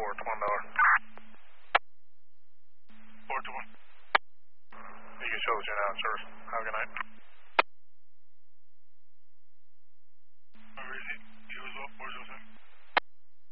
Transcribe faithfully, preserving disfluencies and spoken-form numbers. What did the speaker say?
four to one Miller. four to one. You can show us your now, sir. Have a good night.